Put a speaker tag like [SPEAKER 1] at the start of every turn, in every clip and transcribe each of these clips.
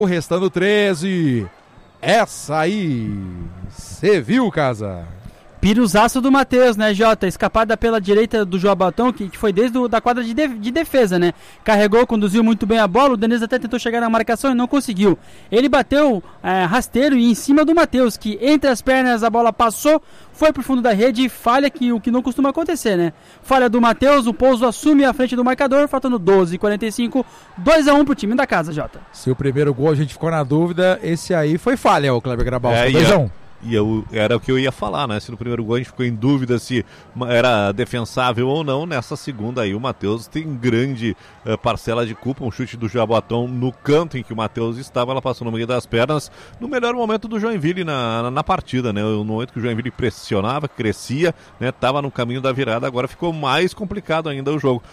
[SPEAKER 1] Restando 13. Essa aí, cê viu, casa?
[SPEAKER 2] Piruzaço do Matheus, né, Jota? Escapada pela direita do João Batão, que foi desde da quadra de defesa, né? Carregou, conduziu muito bem a bola. O Denis até tentou chegar na marcação e não conseguiu. Ele bateu rasteiro e em cima do Matheus, que entre as pernas a bola passou, foi pro fundo da rede e falha, o que não costuma acontecer, né? Falha do Matheus, o Pouso assume a frente do marcador, faltando 12:45, 2-1 pro time da casa, Jota.
[SPEAKER 1] Se o primeiro gol a gente ficou na dúvida, esse aí foi falha, o Kleber Grabal. 2-1.
[SPEAKER 3] E era o que eu ia falar, né? Se no primeiro gol a gente ficou em dúvida se era defensável ou não, nessa segunda aí o Matheus tem grande parcela de culpa. Um chute do Jaboatão no canto em que o Matheus estava, ela passou no meio das pernas, no melhor momento do Joinville na partida, né? No momento que o Joinville pressionava, crescia, né? Tava no caminho da virada, agora ficou mais complicado ainda o jogo.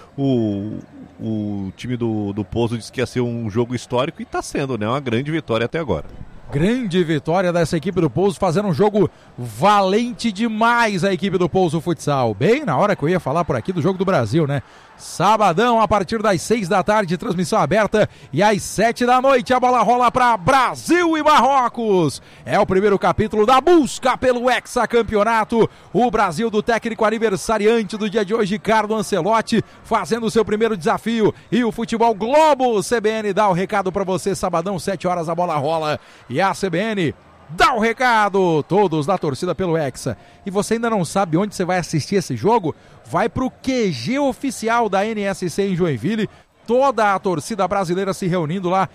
[SPEAKER 3] O time do Pouso disse que ia ser um jogo histórico e tá sendo, né? Uma grande vitória até agora.
[SPEAKER 1] Grande vitória dessa equipe do Pouso, fazendo um jogo valente demais a equipe do Pouso Futsal. Bem na hora que eu ia falar por aqui do Jogo do Brasil, né? Sabadão, a partir das 6 da tarde, transmissão aberta, e às 7 da noite a bola rola para Brasil e Marrocos. É o primeiro capítulo da busca pelo hexacampeonato. O Brasil do técnico aniversariante do dia de hoje, Carlo Ancelotti, fazendo o seu primeiro desafio. E o Futebol Globo CBN dá o recado para você, sabadão, 7 horas a bola rola. E a CBN dá o recado, todos da torcida pelo Hexa. E você ainda não sabe onde você vai assistir esse jogo? Vai pro QG oficial da NSC em Joinville. Toda a torcida brasileira se reunindo lá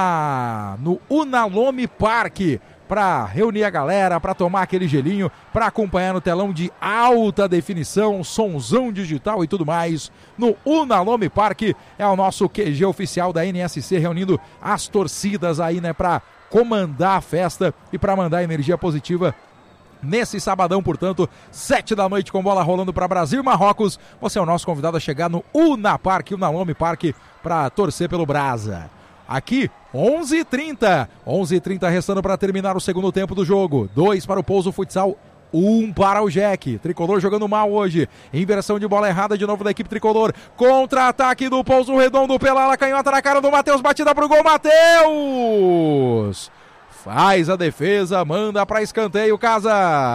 [SPEAKER 1] no Unalome Parque para reunir a galera, para tomar aquele gelinho, para acompanhar no telão de alta definição, sonzão digital e tudo mais. No Unalome Parque é o nosso QG oficial da NSC, reunindo as torcidas aí, né, para comandar a festa e para mandar energia positiva nesse sabadão. Portanto, 7 da noite com bola rolando para Brasil e Marrocos. Você é o nosso convidado a chegar no Unalome Parque para torcer pelo Brasa. Aqui, 11h30 restando para terminar o segundo tempo do jogo. 2 para o Pouso Futsal, 1 para o Jack. Tricolor jogando mal hoje. Inversão de bola errada de novo da equipe tricolor. Contra-ataque do Pouso Redondo pela ala canhota na cara do Matheus. Batida pro gol, Matheus! Faz a defesa, manda para escanteio, casa.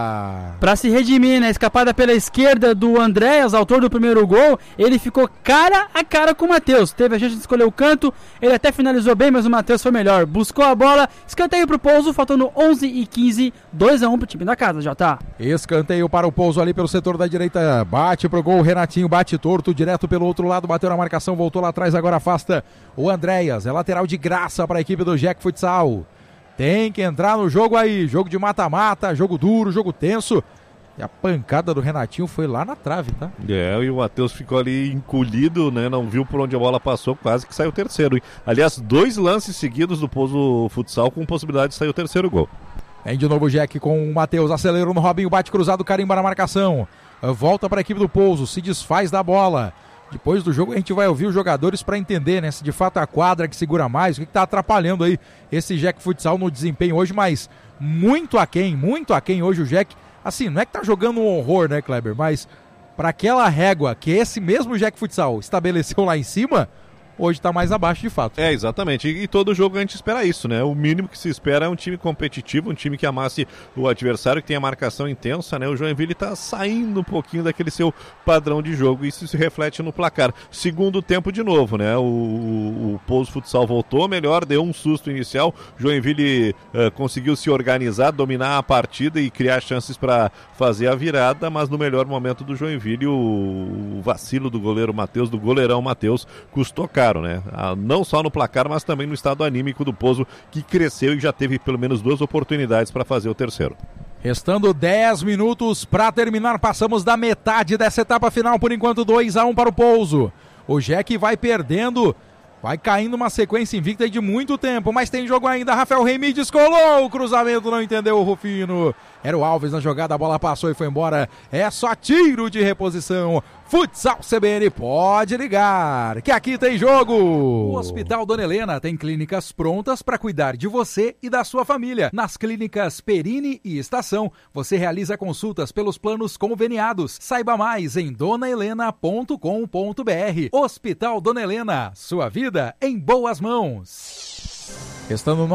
[SPEAKER 2] Para se redimir, né? Escapada pela esquerda do Andréas, autor do primeiro gol. Ele ficou cara a cara com o Matheus. Teve a chance de escolher o canto. Ele até finalizou bem, mas o Matheus foi melhor. Buscou a bola, escanteio pro Pouso, faltando 11h15, 2-1 pro time da casa, já tá.
[SPEAKER 1] Escanteio para o Pouso ali pelo setor da direita. Bate pro gol, Renatinho bate torto, direto pelo outro lado, bateu na marcação, voltou lá atrás, agora afasta o Andréas. É lateral de graça para a equipe do Jack Futsal. Tem que entrar no jogo aí, jogo de mata-mata, jogo duro, jogo tenso. E a pancada do Renatinho foi lá na trave, tá?
[SPEAKER 3] E o Matheus ficou ali encolhido, né? Não viu por onde a bola passou, quase que saiu o terceiro. Aliás, 2 lances seguidos do Pouso Futsal com possibilidade de sair o terceiro gol.
[SPEAKER 1] Vem de novo o Jack com o Matheus, acelerou no Robinho, bate cruzado, carimba na marcação. Volta para a equipe do Pouso, se desfaz da bola. Depois do jogo a gente vai ouvir os jogadores para entender, né, se de fato a quadra que segura mais, o que está atrapalhando aí esse Jack Futsal no desempenho hoje, mas muito aquém hoje o Jack. Assim, não é que tá jogando um horror, né, Kleber, mas para aquela régua que esse mesmo Jack Futsal estabeleceu lá em cima, hoje está mais abaixo de fato.
[SPEAKER 3] Exatamente, e todo jogo a gente espera isso, né? O mínimo que se espera é um time competitivo, um time que amasse o adversário, que tenha marcação intensa, né? O Joinville está saindo um pouquinho daquele seu padrão de jogo e isso se reflete no placar. Segundo tempo de novo, né? O Pouso Futsal voltou melhor, deu um susto inicial, Joinville conseguiu se organizar, dominar a partida e criar chances para fazer a virada, mas no melhor momento do Joinville, o vacilo do goleiro Matheus, do goleirão Matheus, custou caro. Né? Não só no placar, mas também no estado anímico do Pouso, que cresceu e já teve pelo menos 2 oportunidades para fazer o terceiro.
[SPEAKER 1] Restando 10 minutos para terminar, passamos da metade dessa etapa final, por enquanto 2-1 para o Pouso. O Jack vai perdendo, vai caindo uma sequência invicta de muito tempo, mas tem jogo ainda. Rafael Remy descolou o cruzamento, não entendeu o Rufino. Era o Alves na jogada, a bola passou e foi embora. É só tiro de reposição. Futsal CBN, pode ligar, que aqui tem jogo. O Hospital Dona Helena tem clínicas prontas para cuidar de você e da sua família. Nas clínicas Perini e Estação, você realiza consultas pelos planos conveniados. Saiba mais em donahelena.com.br. Hospital Dona Helena, sua vida em boas mãos. Restando